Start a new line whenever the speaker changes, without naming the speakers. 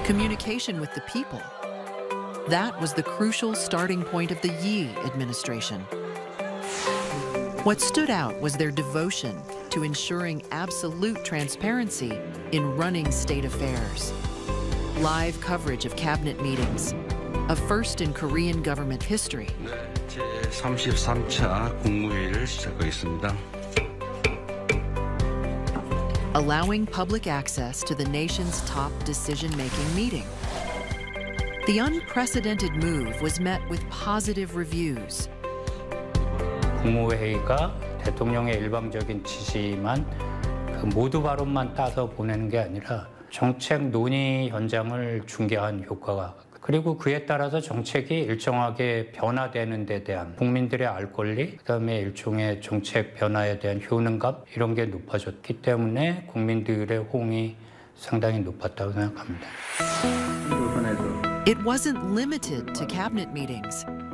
communication with the people. That was the crucial starting point of the Yi administration. What stood out was their devotion to ensuring absolute transparency in running state affairs. Live coverage of cabinet meetings, a first in Korean government history.
제33차 국무회의를 시작하겠습니다.
Allowing public access to the nation's top decision-making meeting. The unprecedented move was met with positive reviews.
국무회의가 대통령의 일방적인 지시만 모두 발언만 따서 보내는 게 아니라 정책 논의 현장을 중계한 효과가, 그리고 그에 따라서 정책이 일정하게 변화되는 데 대한 국민들의 알 권리, 그다음에 일종의 정책 변화에 대한 효능감, 이런 게 높아졌기 때문에 국민들의 호응이 상당히 높았다고 생각합니다.
It wasn't limited to cabinet meetings.